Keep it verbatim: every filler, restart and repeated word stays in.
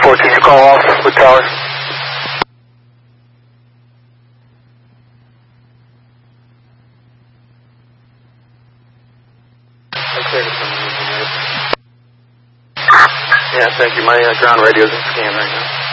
four, can you call off with tower? Yeah, thank you. My uh, ground radio is in scan right now.